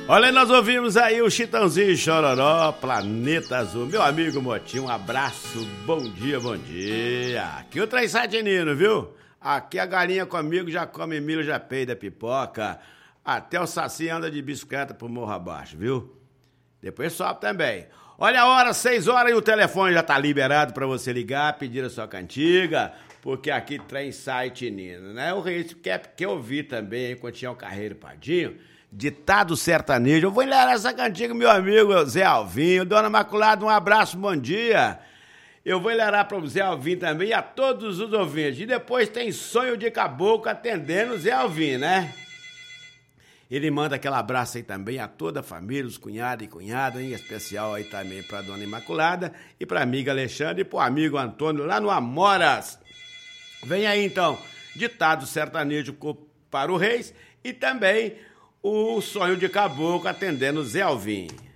Olha, nós ouvimos aí o Chitãozinho Chororó, Planeta Azul. Meu amigo Motinho, um abraço, bom dia, bom dia. Aqui o Trem Nino, viu? Aqui a galinha comigo já come milho, já peida pipoca. Até o Saci anda de bicicleta pro morro abaixo, viu? Depois sobe também. Olha a hora, 6 horas, e o telefone já tá liberado pra você ligar, pedir a sua cantiga, porque aqui Trem Nino, né? O Reis quer ouvir também, aí, quando tinha o Carreiro Padinho, ditado sertanejo. Eu vou ler essa cantiga, meu amigo Zé Alvinho. Dona Imaculada, um abraço, bom dia. Eu vou ler para o Zé Alvinho também e a todos os ouvintes. E depois tem Sonho de Caboclo atendendo o Zé Alvinho, né? Ele manda aquele abraço aí também a toda a família, os cunhados e cunhadas, em especial aí também para Dona Imaculada e para a amiga Alexandre e para o amigo Antônio lá no Amoras. Vem aí então, ditado sertanejo para o Reis e também o Sonho de Caboclo atendendo o Zé Alvinho.